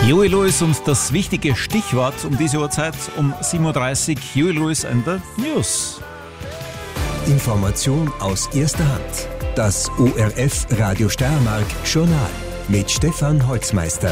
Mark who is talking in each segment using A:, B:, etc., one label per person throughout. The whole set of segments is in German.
A: Huey Lewis und das wichtige Stichwort um diese Uhrzeit um 7.30 Uhr. Huey Lewis and the News.
B: Information aus erster Hand. Das ORF Radio Steiermark Journal mit Stefan Holzmeister.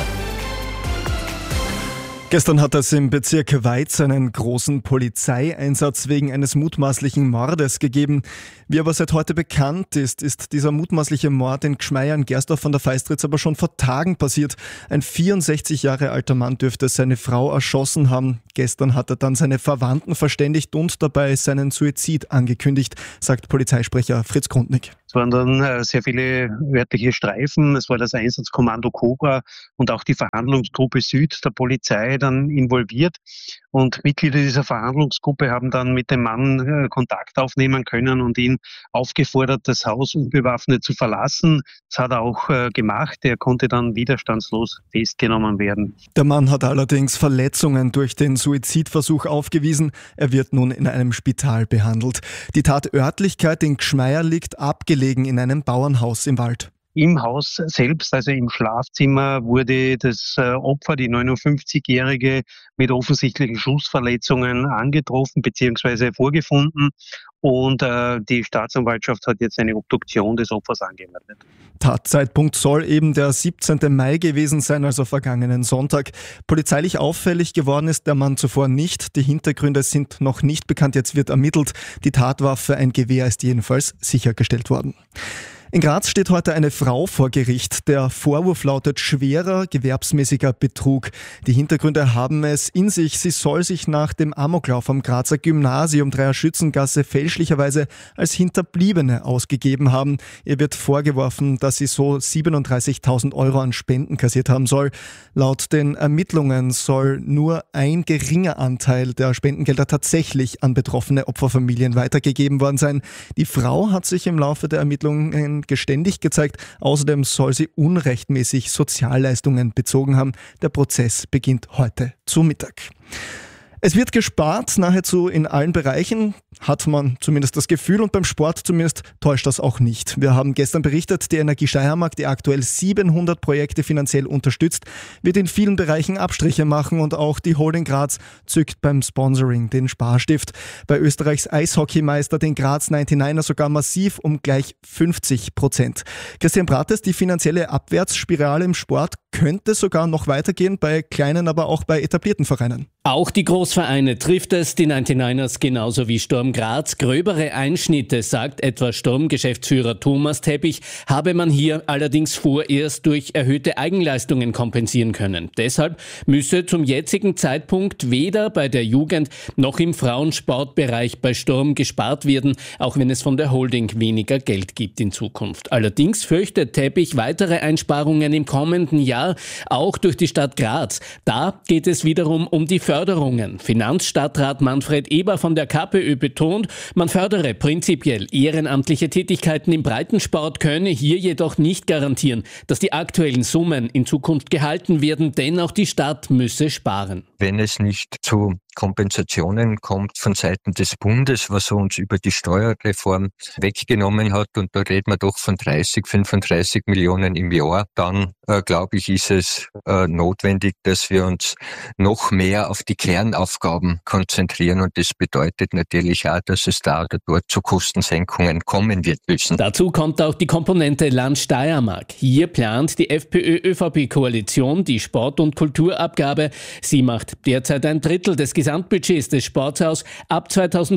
C: Gestern hat es im Bezirk Weiz einen großen Polizeieinsatz wegen eines mutmaßlichen Mordes gegeben. Wie aber seit heute bekannt ist, ist dieser mutmaßliche Mord in Gschmeyer in Gersdorf an der Feistritz aber schon vor Tagen passiert. Ein 64 Jahre alter Mann dürfte seine Frau erschossen haben. Gestern hat er dann seine Verwandten verständigt und dabei seinen Suizid angekündigt, sagt Polizeisprecher Fritz Grundnick.
D: Es waren dann sehr viele örtliche Streifen. Es war das Einsatzkommando Cobra und auch die Verhandlungsgruppe Süd der Polizei dann involviert. Und Mitglieder dieser Verhandlungsgruppe haben dann mit dem Mann Kontakt aufnehmen können und ihn aufgefordert, das Haus unbewaffnet zu verlassen. Das hat er auch gemacht. Er konnte dann widerstandslos festgenommen werden.
C: Der Mann hat allerdings Verletzungen durch den Suizidversuch aufgewiesen. Er wird nun in einem Spital behandelt. Die Tatörtlichkeit in Gschmeyer liegt abgelegen in einem Bauernhaus im Wald.
D: Im Haus selbst, also im Schlafzimmer, wurde das Opfer, die 59-Jährige, mit offensichtlichen Schussverletzungen angetroffen bzw. vorgefunden. Und die Staatsanwaltschaft hat jetzt eine Obduktion des Opfers angemeldet.
C: Tatzeitpunkt soll eben der 17. Mai gewesen sein, also vergangenen Sonntag. Polizeilich auffällig geworden ist der Mann zuvor nicht. Die Hintergründe sind noch nicht bekannt. Jetzt wird ermittelt. Die Tatwaffe, ein Gewehr, ist jedenfalls sichergestellt worden. In Graz steht heute eine Frau vor Gericht. Der Vorwurf lautet schwerer gewerbsmäßiger Betrug. Die Hintergründe haben es in sich. Sie soll sich nach dem Amoklauf am Grazer Gymnasium Dreierschützengasse fälschlicherweise als Hinterbliebene ausgegeben haben. Ihr wird vorgeworfen, dass sie so 37.000 Euro an Spenden kassiert haben soll. Laut den Ermittlungen soll nur ein geringer Anteil der Spendengelder tatsächlich an betroffene Opferfamilien weitergegeben worden sein. Die Frau hat sich im Laufe der Ermittlungen geständig gezeigt. Außerdem soll sie unrechtmäßig Sozialleistungen bezogen haben. Der Prozess beginnt heute zu Mittag. Es wird gespart, nahezu in allen Bereichen, hat man zumindest das Gefühl, und beim Sport zumindest täuscht das auch nicht. Wir haben gestern berichtet, die Energie Steiermark, die aktuell 700 Projekte finanziell unterstützt, wird in vielen Bereichen Abstriche machen und auch die Holding Graz zückt beim Sponsoring den Sparstift. Bei Österreichs Eishockeymeister, den Graz 99er, sogar massiv um gleich 50%. Christian Brates, die finanzielle Abwärtsspirale im Sport könnte sogar noch weitergehen, bei kleinen, aber auch bei etablierten Vereinen.
E: Auch die Großvereine trifft es, die 99ers genauso wie Sturm Graz. Gröbere Einschnitte, sagt etwa Sturm-Geschäftsführer Thomas Teppich, habe man hier allerdings vorerst durch erhöhte Eigenleistungen kompensieren können. Deshalb müsse zum jetzigen Zeitpunkt weder bei der Jugend noch im Frauensportbereich bei Sturm gespart werden, auch wenn es von der Holding weniger Geld gibt in Zukunft. Allerdings fürchtet Teppich weitere Einsparungen im kommenden Jahr, auch durch die Stadt Graz. Da geht es wiederum um die Förderungen. Finanzstadtrat Manfred Eber von der KPÖ betont, man fördere prinzipiell ehrenamtliche Tätigkeiten im Breitensport, könne hier jedoch nicht garantieren, dass die aktuellen Summen in Zukunft gehalten werden, denn auch die Stadt müsse sparen.
F: Wenn es nicht zu Kompensationen kommt von Seiten des Bundes, was er uns über die Steuerreform weggenommen hat, und da reden wir doch von 35 Millionen im Jahr, dann glaube ich, ist es notwendig, dass wir uns noch mehr auf die Kernaufgaben konzentrieren, und das bedeutet natürlich auch, dass es da oder dort zu Kostensenkungen kommen wird müssen.
E: Dazu kommt auch die Komponente Land Steiermark. Hier plant die FPÖ-ÖVP-Koalition die Sport- und Kulturabgabe. Sie macht derzeit ein Drittel des Gesamtbudgets des Sports aus, ab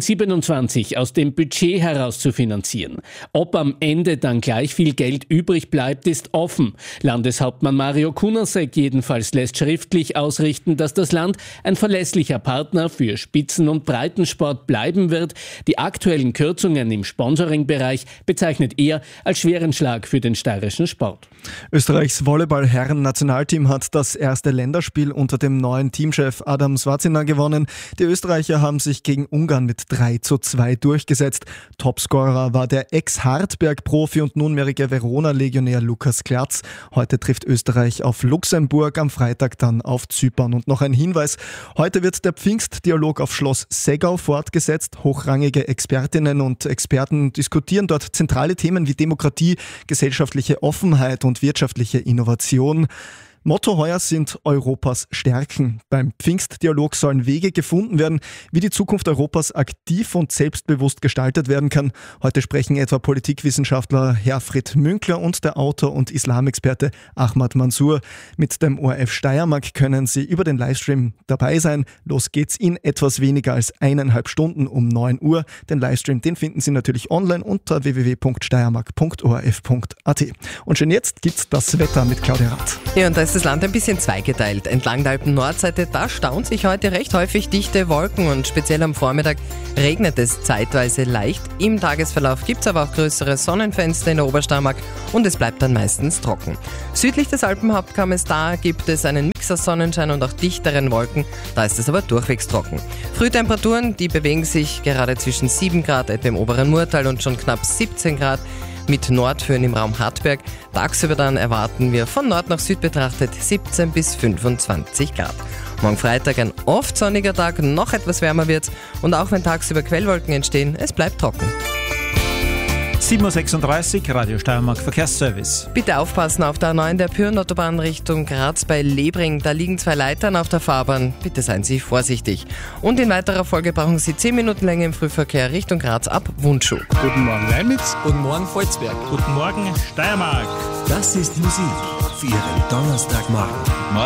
E: 2027 aus dem Budget heraus zu finanzieren. Ob am Ende dann gleich viel Geld übrig bleibt, ist offen. Landeshauptmann Mario Kunasek jedenfalls lässt schriftlich ausrichten, dass das Land ein verlässlicher Partner für Spitzen- und Breitensport bleiben wird. Die aktuellen Kürzungen im Sponsoringbereich bezeichnet er als schweren Schlag für den steirischen Sport.
C: Österreichs Volleyball-Herren-Nationalteam hat das erste Länderspiel unter dem neuen Teamchef Adam Svacina gewonnen. Die Österreicher haben sich gegen Ungarn mit 3:2 durchgesetzt. Topscorer war der Ex-Hartberg-Profi und nunmehrige Verona-Legionär Lukas Klatz. Heute trifft Österreich auf Luxemburg, am Freitag dann auf Zypern. Und noch ein Hinweis, heute wird der Pfingstdialog auf Schloss Seggau fortgesetzt. Hochrangige Expertinnen und Experten diskutieren dort zentrale Themen wie Demokratie, gesellschaftliche Offenheit und wirtschaftliche Innovation. Motto heuer sind Europas Stärken. Beim Pfingstdialog sollen Wege gefunden werden, wie die Zukunft Europas aktiv und selbstbewusst gestaltet werden kann. Heute sprechen etwa Politikwissenschaftler Herfried Münkler und der Autor und Islamexperte Ahmad Mansour. Mit dem ORF Steiermark können Sie über den Livestream dabei sein. Los geht's in etwas weniger als 1,5 Stunden um 9 Uhr. Den Livestream, den finden Sie natürlich online unter www.steiermark.orf.at. Und schon jetzt gibt's das Wetter mit Claudia Rath.
G: Ja, und da ist das Land ein bisschen zweigeteilt. Entlang der Alpen-Nordseite, da stauen sich heute recht häufig dichte Wolken und speziell am Vormittag regnet es zeitweise leicht. Im Tagesverlauf gibt es aber auch größere Sonnenfenster in der Obersteiermark und es bleibt dann meistens trocken. Südlich des Alpenhauptkammes, da gibt es einen Mix aus Sonnenschein und auch dichteren Wolken, da ist es aber durchwegs trocken. Frühtemperaturen, die bewegen sich gerade zwischen 7 Grad etwa im oberen Murtal und schon knapp 17 Grad mit Nordföen im Raum Hartberg. Tagsüber dann erwarten wir von Nord nach Süd betrachtet 17 bis 25 Grad. Morgen Freitag ein oft sonniger Tag, noch etwas wärmer wird's und auch wenn tagsüber Quellwolken entstehen, es bleibt trocken.
A: 7.36 Uhr, Radio Steiermark Verkehrsservice.
G: Bitte aufpassen auf der A9 der Pyrenautobahn Richtung Graz bei Lebring. Da liegen 2 Leitern auf der Fahrbahn. Bitte seien Sie vorsichtig. Und in weiterer Folge brauchen Sie 10 Minuten länger im Frühverkehr Richtung Graz ab Wundschuh.
H: Guten Morgen Leimitz.
I: Guten Morgen Volzberg.
A: Guten Morgen Steiermark.
B: Das ist Musik für Ihren Donnerstagmorgen.